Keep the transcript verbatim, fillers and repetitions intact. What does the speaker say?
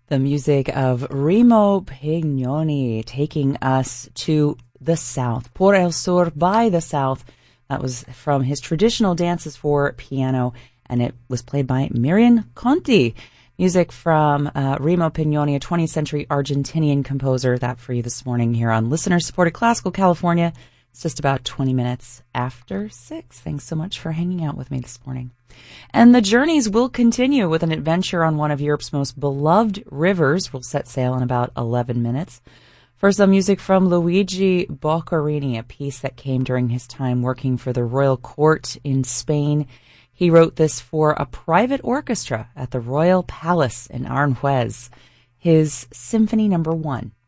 The music of Remo Pignoni taking us to the South. Por el Sur, by the South. That was from his traditional dances for piano, and it was played by Miriam Conti. Music from uh, Remo Pignoni, a twentieth century Argentinian composer. That for you this morning here on listener-supported Classical California. It's just about twenty minutes after six. Thanks so much for hanging out with me this morning. And the journeys will continue with an adventure on one of Europe's most beloved rivers. We'll set sail in about eleven minutes. First, some music from Luigi Boccherini, a piece that came during his time working for the royal court in Spain. He wrote this for a private orchestra at the Royal Palace in Aranjuez. His Symphony Number One.